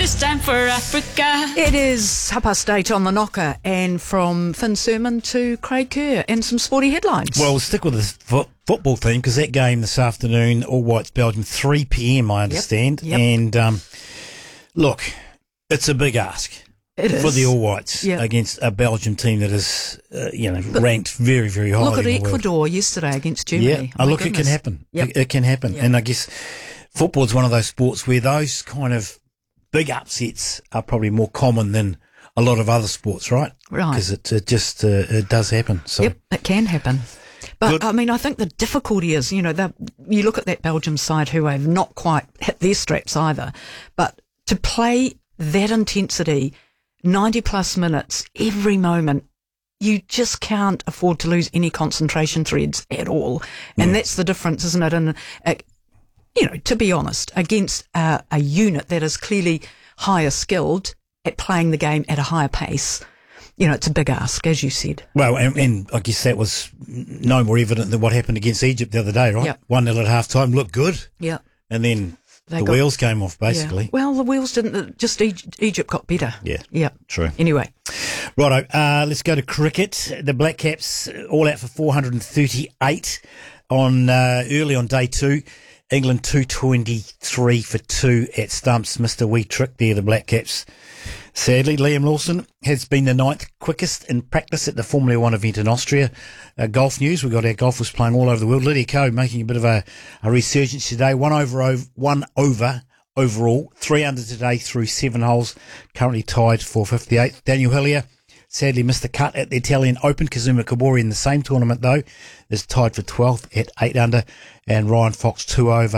It's time for Africa. It is 8:30 on the knocker, and from Finn Sermon to Craig Kerr and some sporty headlines. Well, we'll stick with the football theme because that game this afternoon, All Whites Belgium, 3 p.m. I understand. Yep. And look, it's a big ask. It is. For the All Whites Yep. against a Belgium team that is, ranked very, very highly. Look at in the world. Ecuador yesterday against Germany. Yeah, My look, it can goodness. happen. Yep. It can happen. Yep. And I guess football is one of those sports where those kind of big upsets are probably more common than a lot of other sports, right? Right. Because it does happen. So. Yep, it can happen. But, Good. I mean, I think the difficulty is, you look at that Belgium side who have not quite hit their straps either, but to play that intensity, 90-plus minutes, every moment, you just can't afford to lose any concentration threads at all. And that's the difference, isn't it? And, to be honest, against a unit that is clearly higher skilled at playing the game at a higher pace, it's a big ask, as you said. Well, and I guess that was no more evident than what happened against Egypt the other day, right? Yep. 1-0 at half-time, looked good. Yeah. And then They the got- wheels came off, basically. Yeah. Well, the wheels didn't, just Egypt got better. Yeah. Yeah. True. Anyway. Righto, let's go to cricket. The Black Caps all out for 438 early on day 2. England 223 for 2 at stumps. Missed a wee trick there, the Black Caps. Sadly, Liam Lawson has been the 9th quickest in practice at the Formula 1 event in Austria. Golf news, we've got our golfers playing all over the world. Lydia Ko making a bit of a resurgence today. One over overall, 3 under today through 7 holes, currently tied for 58th. Daniel Hillier sadly missed the cut at the Italian Open. Kazuma Kobori in the same tournament, though, is tied for 12th at 8 under. And Ryan Fox 2 over.